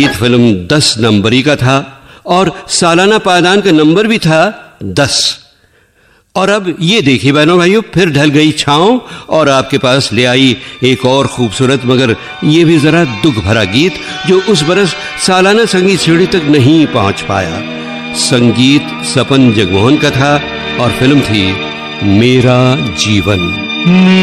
गीत फिल्म 10 नंबरी का था और सालाना पायदान का नंबर भी था 10। और अब ये देखिए बहनों भाइयों, फिर ढल गई छांव और आपके पास ले आई एक और खूबसूरत मगर ये भी जरा दुख भरा गीत जो उस बरस सालाना संगीत सीढ़ी तक नहीं पहुंच पाया। संगीत सपन जगमोहन का था और फिल्म थी मेरा जीवन।